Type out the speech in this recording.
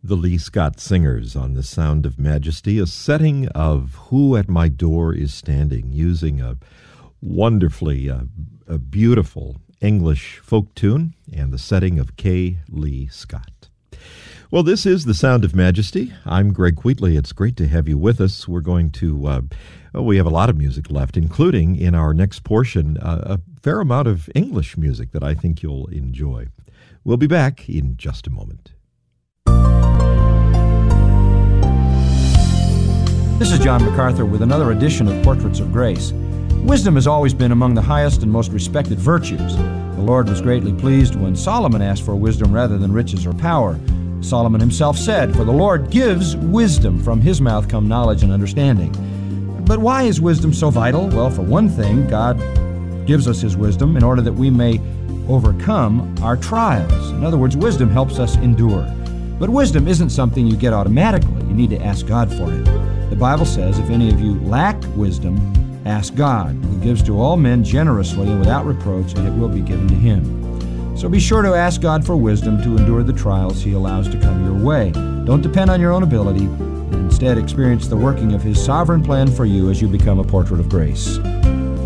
The Lee Scott Singers on The Sound of Majesty, a setting of Who at My Door is Standing, using a wonderfully a beautiful English folk tune and the setting of K. Lee Scott. Well, this is The Sound of Majesty. I'm Greg Wheatley. It's great to have you with us. We're going to, we have a lot of music left, including in our next portion, a fair amount of English music that I think you'll enjoy. We'll be back in just a moment. This is John MacArthur with another edition of Portraits of Grace. Wisdom has always been among the highest and most respected virtues. The Lord was greatly pleased when Solomon asked for wisdom rather than riches or power. Solomon himself said, "For the Lord gives wisdom, from his mouth come knowledge and understanding." But why is wisdom so vital? Well, for one thing, God gives us his wisdom in order that we may overcome our trials. In other words, wisdom helps us endure. But wisdom isn't something you get automatically. You need to ask God for it. The Bible says, if any of you lack wisdom, ask God, who gives to all men generously and without reproach, and it will be given to him. So be sure to ask God for wisdom to endure the trials he allows to come your way. Don't depend on your own ability, and instead experience the working of his sovereign plan for you as you become a portrait of grace.